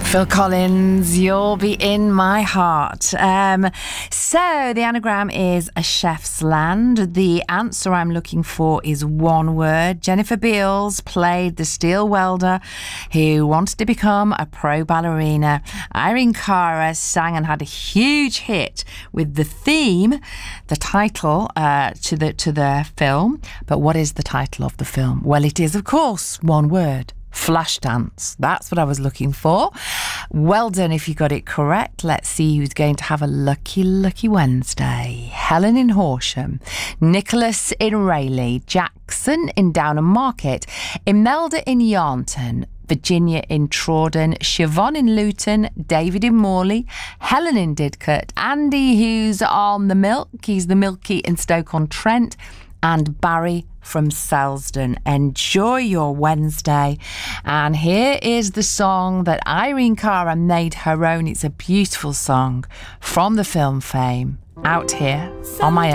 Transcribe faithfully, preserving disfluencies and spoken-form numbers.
Phil Collins, You'll Be In My Heart. Um, so the anagram is a chef's land. The answer I'm looking for is one word. Jennifer Beals played the steel welder who wanted to become a pro ballerina. Irene Cara sang and had a huge hit with the theme, the title uh, to the to the film. But what is the title of the film? Well, it is, of course, one word. Flashdance. That's what I was looking for. Well done if you got it correct. Let's see who's going to have a lucky, lucky Wednesday. Helen in Horsham, Nicholas in Rayleigh, Jackson in Downham Market, Imelda in Yarnton, Virginia in Trawden, Siobhan in Luton, David in Morley, Helen in Didcot, Andy who's on the milk, he's the Milky in Stoke-on-Trent, and Barry from Selsdon. Enjoy your Wednesday. And here is the song that Irene Cara made her own. It's a beautiful song from the film Fame, out here on my